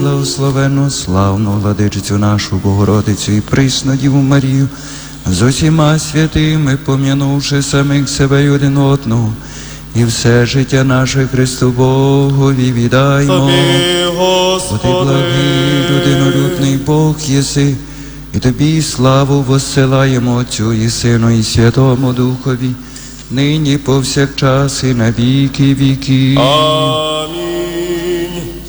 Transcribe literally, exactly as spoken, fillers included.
благословенну, славну владичицю нашу Богородицю і присну Діву Марію, з усіма святими, пом'янувши самих себе й один одного, і все життя наше Христу Богові віддаймо. Тобі, Бо ти Господи, благий, людинолюбний Бог єси, і тобі славу воссилаємо Отцю і Сину і Святому Духові, нині повсякчас і на віки віків. амінь.